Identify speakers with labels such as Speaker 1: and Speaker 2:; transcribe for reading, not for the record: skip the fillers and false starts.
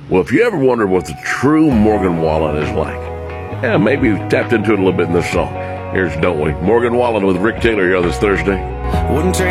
Speaker 1: Well, if you ever wondered what the true Morgan Wallen is like, yeah, maybe you tapped into it a little bit in this song. Here's Don't We? Morgan Wallen with Rick Taylor here on this Thursday.
Speaker 2: Wouldn't trade